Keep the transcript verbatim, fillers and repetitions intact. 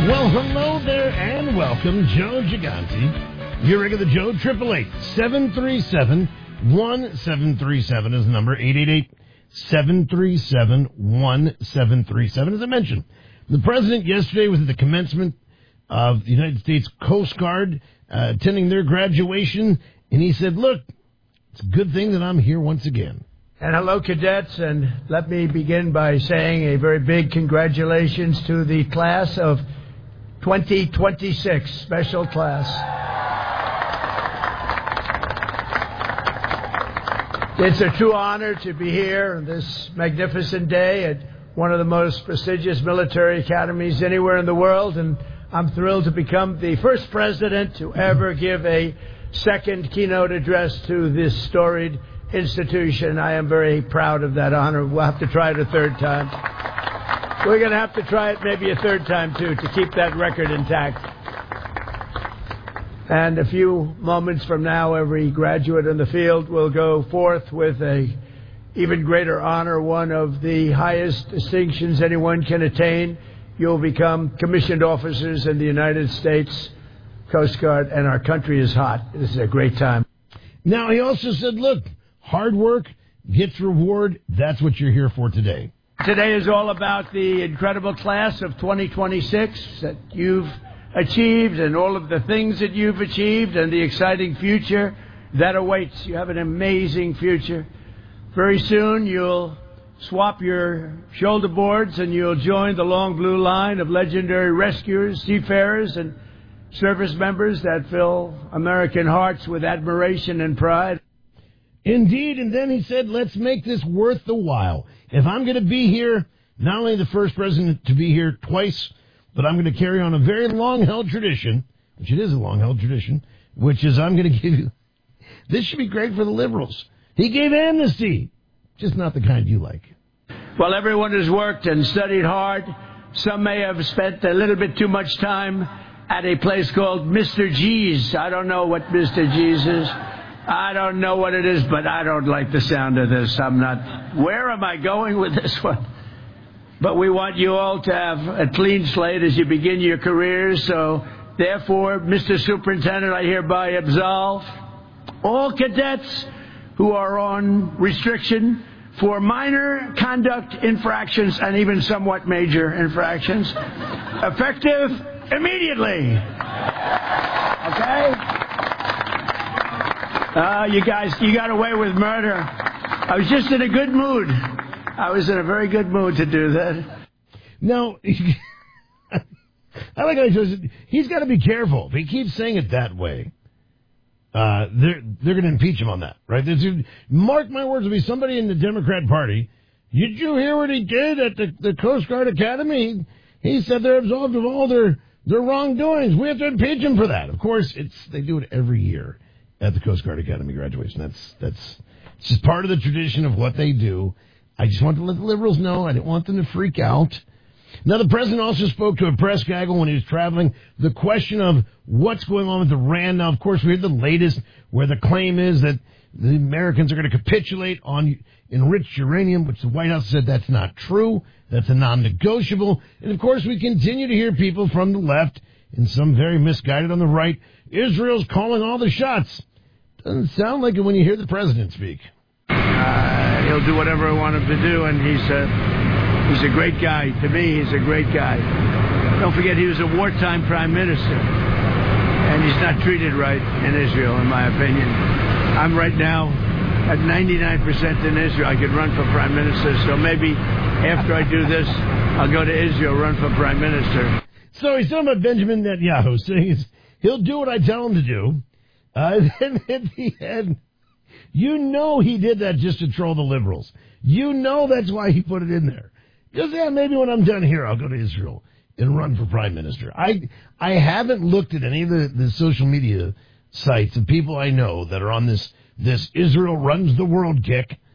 Well, hello there and welcome. Joe Gigante, your regular Joe. Triple eight seven three seven one seven three seven is the number. Eight eight eight seven three seven one seven three seven. As I mentioned, the president yesterday was at the commencement of the United States Coast Guard, uh, attending their graduation, and he said, "Look, it's a good thing that I'm here once again." And hello, cadets, and let me begin by saying a very big congratulations to the class of twenty twenty-six, special class. It's a true honor to be here on this magnificent day at one of the most prestigious military academies anywhere in the world, and I'm thrilled to become the first president to ever give a second keynote address to this storied institution. I am very proud of that honor. We'll have to try it a third time. We're going to have to try it maybe a third time, too, to keep that record intact. And a few moments from now, every graduate in the field will go forth with a even greater honor, one of the highest distinctions anyone can attain. You'll become commissioned officers in the United States Coast Guard, and our country is hot. This is a great time. Now, he also said, look, hard work gets reward. That's what you're here for today. Today is all about the incredible class of twenty twenty-six that you've achieved and all of the things that you've achieved and the exciting future that awaits. You have an amazing future. Very soon you'll swap your shoulder boards and you'll join the long blue line of legendary rescuers, seafarers, and service members that fill American hearts with admiration and pride. Indeed, and then he said, let's make this worth the while. If I'm going to be here, not only the first president to be here twice, but I'm going to carry on a very long-held tradition, which it is a long-held tradition, which is I'm going to give you, this should be great for the liberals. He gave amnesty, just not the kind you like. Well, everyone has worked and studied hard. Some may have spent a little bit too much time at a place called Mister G's. I don't know what Mister G's is. I don't know what it is, but I don't like the sound of this. I'm not... Where am I going with this one? But we want you all to have a clean slate as you begin your careers. So, therefore, Mister Superintendent, I hereby absolve all cadets who are on restriction for minor conduct infractions and even somewhat major infractions, effective immediately. Okay? Uh, you guys, you got away with murder. I was just in a good mood. I was in a very good mood to do that. No, I like how he says, he's got to be careful. If he keeps saying it that way, uh, they're, they're going to impeach him on that, right? There's, mark my words, there'll be somebody in the Democrat Party. Did you hear what he did at the, the Coast Guard Academy? He, he said they're absolved of all their, their wrongdoings. We have to impeach him for that. Of course, it's they do it every year at the Coast Guard Academy graduation. That's that's it's just part of the tradition of what they do. I just want to let the liberals know. I didn't want them to freak out. Now, the president also spoke to a press gaggle when he was traveling. The question of what's going on with Iran. Now, of course, we had the latest where the claim is that the Americans are going to capitulate on enriched uranium, which the White House said that's not true. That's a non-negotiable. And, of course, we continue to hear people from the left and some very misguided on the right. Israel's calling all the shots. Doesn't sound like it when you hear the president speak. Uh, he'll do whatever I want him to do, and he's a, he's a great guy. To me, he's a great guy. Don't forget, he was a wartime prime minister, and he's not treated right in Israel, in my opinion. I'm right now at ninety-nine percent in Israel. I could run for prime minister, so maybe after I do this, I'll go to Israel, run for prime minister. So he's talking about Benjamin Netanyahu, saying he'll do what I tell him to do. Uh, then at the end, you know he did that just to troll the liberals. You know that's why he put it in there. Just, yeah, maybe when I'm done here, I'll go to Israel and run for prime minister. I I haven't looked at any of the, the social media sites of people I know that are on this, this Israel runs the world kick.